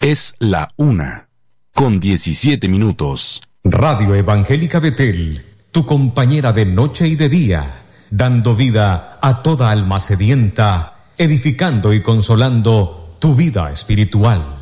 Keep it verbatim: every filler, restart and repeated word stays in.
Es la una, con diecisiete minutos. Radio Evangélica Betel, tu compañera de noche y de día, dando vida a toda alma sedienta, edificando y consolando tu vida espiritual.